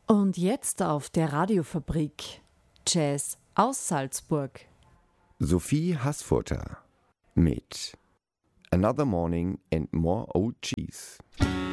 Und jetzt auf der Radiofabrik Jazz aus Salzburg. Sophie Haßfurter mit Another Morning and More Old Cheese.